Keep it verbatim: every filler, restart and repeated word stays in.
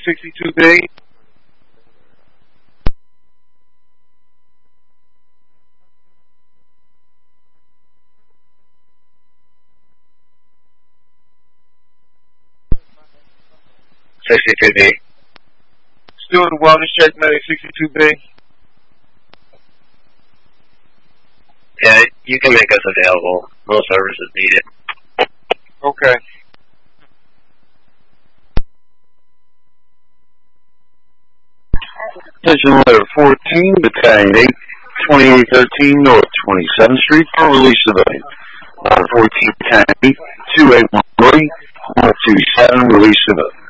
sixty-two B. sixty-two B. Still the wellness check, medic sixty-two B. Yeah, you can make us available. No services needed. Okay. Attention letter fourteen, Battalion eight, twenty-eight thirteen North twenty-seventh Street for release civilian. Letter fourteen, Battalion eight, two eight one three, one two seven, release civilian.